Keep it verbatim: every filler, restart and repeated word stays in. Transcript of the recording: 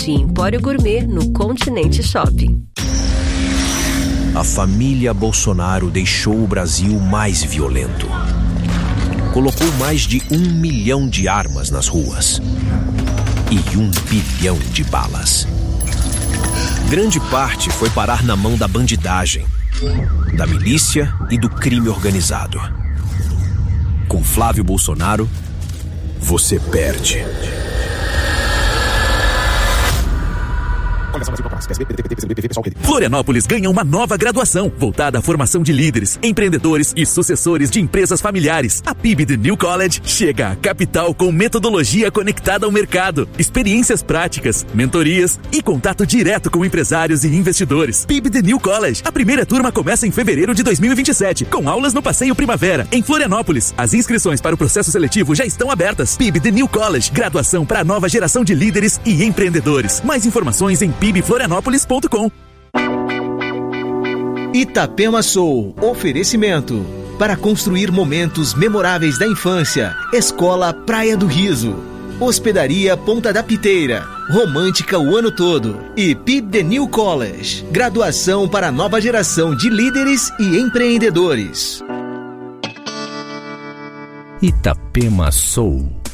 Lanche e Empório Gourmet no Continente Shopping. A família Bolsonaro deixou o Brasil mais violento. Colocou mais de um milhão de armas nas ruas e um bilhão de balas. Grande parte foi parar na mão da bandidagem, da milícia e do crime organizado. Com Flávio Bolsonaro, você perde. Florianópolis ganha uma nova graduação voltada à formação de líderes, empreendedores e sucessores de empresas familiares. A P I B The New College chega à capital com metodologia conectada ao mercado, experiências práticas, mentorias e contato direto com empresários e investidores. P I B The New College. A primeira turma começa em fevereiro de dois mil e vinte e sete, com aulas no Passeio Primavera, em Florianópolis. As inscrições para o processo seletivo já estão abertas. P I B The New College. Graduação para a nova geração de líderes e empreendedores. Mais informações em p i b florianópolis ponto com. Itapema Soul. Oferecimento. Para construir momentos memoráveis da infância. Escola Praia do Riso. Hospedaria Ponta da Piteira. Romântica o ano todo. E P I B The New College. Graduação para a nova geração de líderes e empreendedores. Itapema Soul.